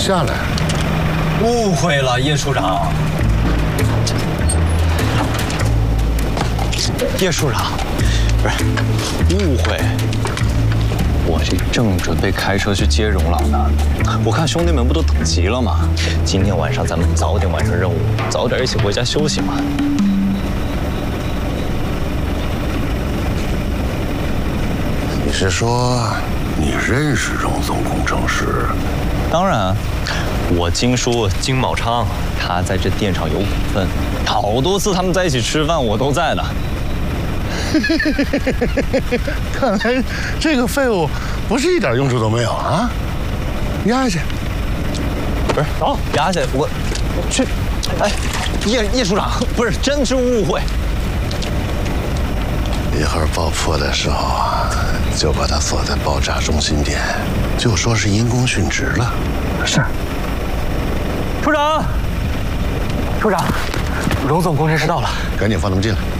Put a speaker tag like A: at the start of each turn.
A: 下来。
B: 误会了，叶处长。叶处长，不是误会。我这正准备开车去接荣老呢，我看兄弟们不都等急了吗？今天晚上咱们早点完成任务，早点一起回家休息嘛。
A: 你是说你认识荣总工程师？
B: 当然，我金叔金茂昌，他在这电厂有股份，好多次他们在一起吃饭，我都在的。
A: 看来这个废物不是一点用处都没有啊！压下去。
B: 不是，走，压下去，我去。哎，叶处长，不是，真是误会。
A: 一会儿爆破的时候啊，就把他锁在爆炸中心点，就说是因公殉职了。
B: 是。处长，荣总工程师到了，
A: 赶紧放他们进来。